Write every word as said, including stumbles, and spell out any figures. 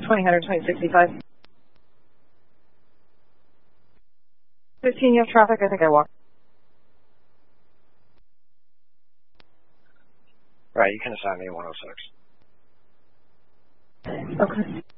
twenty, one hundred twenty, sixty-five. fifteen, you have traffic? I think I walked. Right, you can assign me one oh six. Okay.